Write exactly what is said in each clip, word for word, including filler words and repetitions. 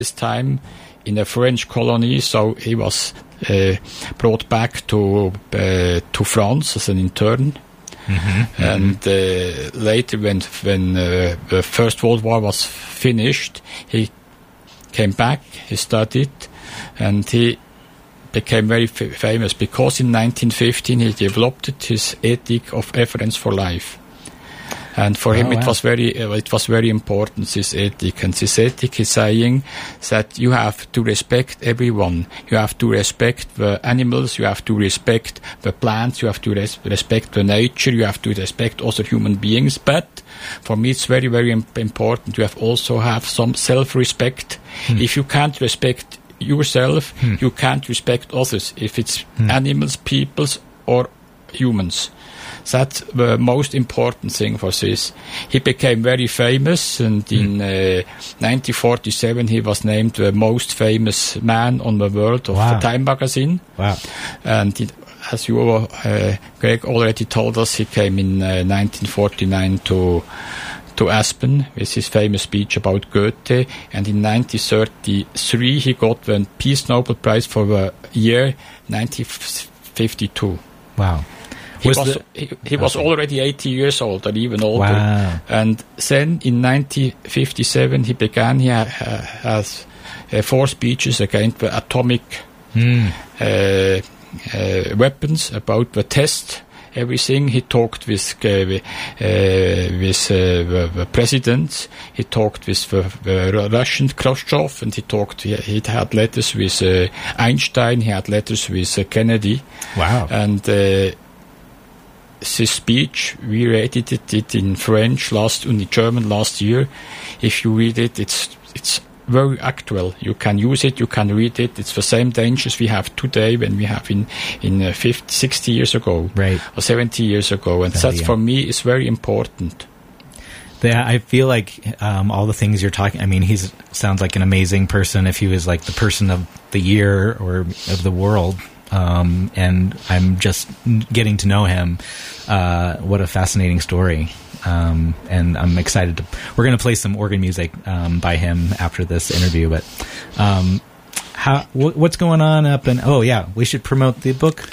this time in a French colony, so he was uh, brought back to uh, to France as an intern. Mm-hmm, and mm-hmm. Uh, later, when when uh, the First World War was finished, he came back. He studied, and he became very f- famous because in nineteen fifteen he developed his ethic of efference for life. And for him, oh, wow. it was very, uh, it was very important, this ethic. And this ethic is saying that you have to respect everyone. You have to respect the animals. You have to respect the plants. You have to res- respect the nature. You have to respect also human beings. But for me, it's very, very imp- important. You have also have some self-respect. Hmm. If you can't respect yourself, hmm. you can't respect others. If it's hmm. animals, peoples, or humans. That's the most important thing for this. He became very famous, and mm. in uh, nineteen forty-seven he was named the most famous man on the world of wow. the Time magazine. Wow! And it, as you, uh, Greg, already told us, he came in uh, nineteen forty-nine to to Aspen with his famous speech about Goethe, and in nineteen thirty-three he got the Peace Nobel Prize for the year nineteen fifty-two. Wow. He was, was the, he, he was already eighty years old, or even older. Wow. And then in nineteen fifty-seven he began, he ha, ha, has uh, four speeches against the atomic mm. uh, uh, weapons, about the test, everything. He talked with uh, uh, with uh, the, the president. He talked with the, the Russian Khrushchev, and he talked. He, he had letters with uh, Einstein. He had letters with uh, Kennedy. Wow. And uh, this speech, we read it, it in French last, in German last year. If you read it, it's it's very actual. You can use it, you can read it. It's the same dangers we have today when we have in in uh, fifty, sixty years ago, right, or seventy years ago, and that for me is very important. Yeah, I feel like um, all the things you're talking. I mean, he sounds like an amazing person. If he was like the person of the year or of the world. Um, and I'm just getting to know him. Uh, what a fascinating story. Um, and I'm excited to, we're going to play some organ music, um, by him after this interview, but, um, how, wh- what's going on up in, oh yeah, we should promote the book.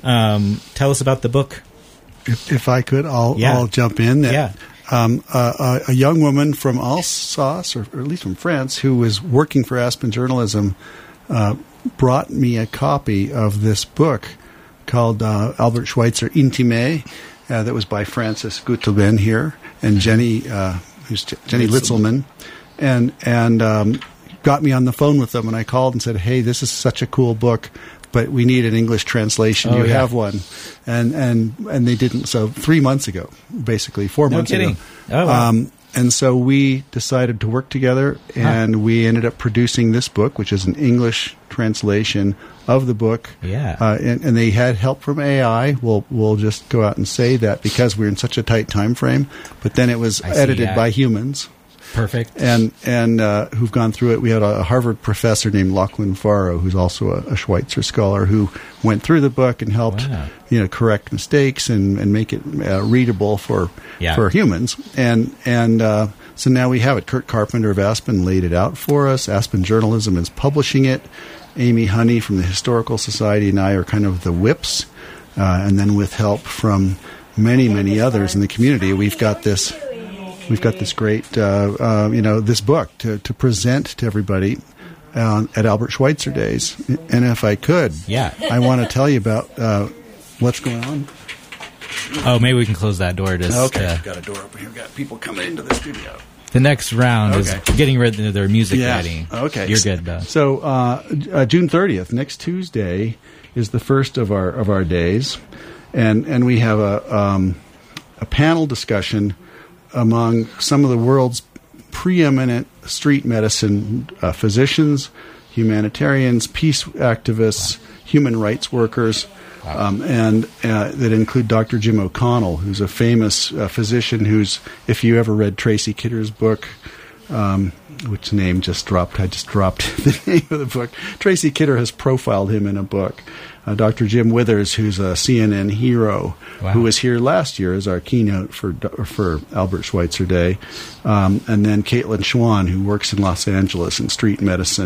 Um, tell us about the book. If, if I could, I'll, yeah. I'll jump in. That, yeah. Um, uh, a young woman from Alsace, or, or at least from France, who was working for Aspen Journalism, uh, brought me a copy of this book called uh, Albert Schweitzer Intime, uh, that was by Francis Gutelben here, and Jenny, uh, who's J- Jenny Litzelman, and and um, got me on the phone with them, and I called and said, "Hey, this is such a cool book, but we need an English translation. Oh, you yeah. have one?" And and and they didn't. So three months ago, basically four no months kidding. ago. Oh, wow. Um, And so we decided to work together, and huh. we ended up producing this book, which is an English translation of the book. Yeah. Uh, and, and they had help from A I. We'll we'll just go out and say that because we're in such a tight time frame. But then it was I see, edited yeah. by humans. Perfect. And and uh, who've gone through it. We had a Harvard professor named Lachlan Faro, who's also a, a Schweitzer scholar, who went through the book and helped wow. you know correct mistakes and, and make it uh, readable for yeah. for humans. And and uh, so now we have it. Kurt Carpenter of Aspen laid it out for us. Aspen Journalism is publishing it. Amy Honey from the Historical Society and I are kind of the whips. Uh, and then with help from many, many others in the community, we've got this we've got this great, uh, uh, you know, this book to, to present to everybody uh, at Albert Schweitzer Days. And if I could, yeah. I want to tell you about uh, what's going on. Oh, maybe we can close that door. Just, okay, uh, I've got a door open here. We've got people coming into the studio. The next round okay. is getting rid of their music yeah. ready. Okay. You're good, though. So uh, uh, June thirtieth, next Tuesday, is the first of our of our days. And and we have a um, a panel discussion among some of the world's preeminent street medicine uh, physicians, humanitarians, peace activists, human rights workers, wow. um, and uh, that include Doctor Jim O'Connell, who's a famous uh, physician who's, if you ever read Tracy Kidder's book, um, which name just dropped. I just dropped the name of the book. Tracy Kidder has profiled him in a book. Uh, Doctor Jim Withers, who's a C N N hero, wow. who was here last year as our keynote for for Albert Schweitzer Day, um, and then Caitlin Schwan, who works in Los Angeles in street medicine.